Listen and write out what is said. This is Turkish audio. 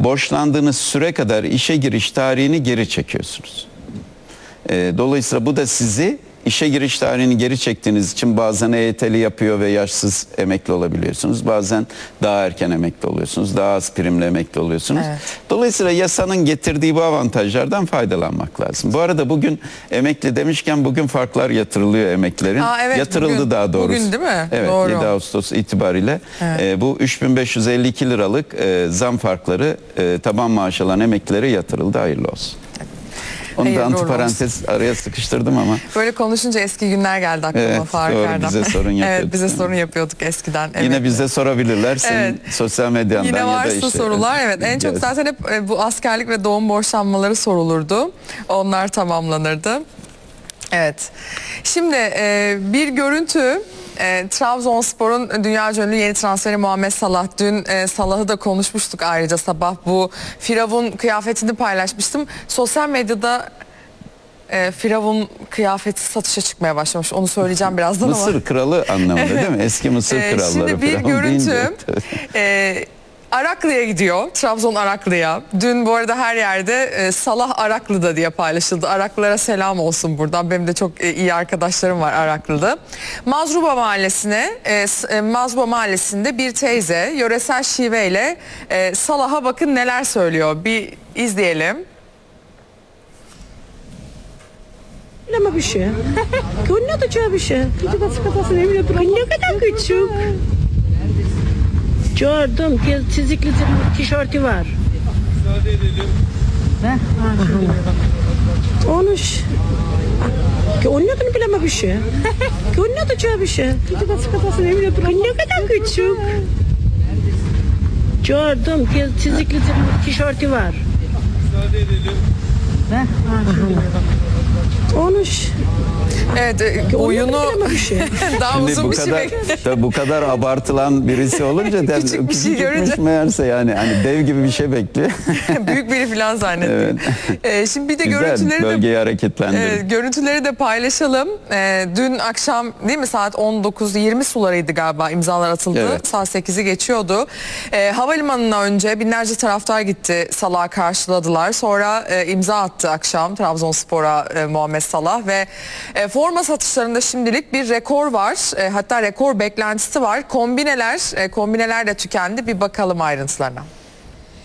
borçlandığınız süre kadar işe giriş tarihini geri çekiyorsunuz. Dolayısıyla bu da sizi işe giriş tarihini geri çektiğiniz için bazen EYT'li yapıyor ve yaşsız emekli olabiliyorsunuz. Bazen daha erken emekli oluyorsunuz. Daha az primle emekli oluyorsunuz. Evet. Dolayısıyla yasanın getirdiği bu avantajlardan faydalanmak lazım. Bu arada bugün emekli demişken bugün farklar yatırılıyor emeklilerin. Evet, yatırıldı bugün, daha doğrusu. Bugün değil mi? Evet, doğru. 7 Ağustos itibariyle bu 3552 liralık zam farkları taban maaş alan emeklilere yatırıldı. Hayırlı olsun. Onu da antiparantez araya sıkıştırdım ama. Böyle konuşunca eski günler geldi aklıma. Evet, doğru, bize sorun yapıyorduk. Evet, bize sorun yapıyorduk eskiden. Evet. Yine bize sorabilirler senin sosyal medyandan Yine ya varsa da işte. Sorular. Evet, en çok zaten hep bu askerlik ve doğum borçlanmaları sorulurdu. Onlar tamamlanırdı. Evet. Şimdi bir görüntü. Trabzonspor'un dünyaca ünlü yeni transferi Muhammed Salah. Dün Salah'ı da konuşmuştuk ayrıca sabah. Bu Firavun kıyafetini paylaşmıştım. Sosyal medyada Firavun kıyafeti satışa çıkmaya başlamış. Onu söyleyeceğim birazdan ama. Mısır kralı anlamında değil mi? Eski Mısır kralları. Şimdi bir görüntü. Araklı'ya gidiyor. Trabzon Araklı'ya. Dün bu arada her yerde Salah Araklı'da diye paylaşıldı. Araklılara selam olsun buradan. Benim de çok iyi arkadaşlarım var Araklı'da. Mazruba Mahallesi'nde bir teyze yöresel şiveyle Salah'a bakın neler söylüyor. Bir izleyelim. Ama bir şey. Görünüyordu bir şey. Gece de sıkıntısını evine bırak. Ne kadar küçük. Gördüm. Çizikli tişörtü var. Müsaade edelim. Konuş. Görünüyordu bileme bir şey. Görünüyordu bir şey. Gece de sıkıntısını evine bırak. Ne kadar küçük. Gördüm. Çizikli tişörtü var. Müsaade edelim. Konuş. Evet, oyunu daha Şimdi uzun bir şey bu kadar abartılan birisi olunca küçük bir şey görünce meğerse yani hani dev gibi bir şey bekliyor. büyük biri falan zannettim. Evet. Şimdi bir de Güzel, bölgeyi hareketlendirin. Görüntüleri de paylaşalım. Dün akşam değil mi saat 19:20 sularıydı galiba imzalar atıldı. Evet. Saat 8'i geçiyordu. Havalimanına önce binlerce taraftar gitti. Salah'ı karşıladılar. Sonra imza attı akşam Trabzonspor'a Muhammed Salah ve forma satışlarında şimdilik bir rekor var. Hatta rekor beklentisi var. Kombineler de tükendi. Bir bakalım ayrıntılarına.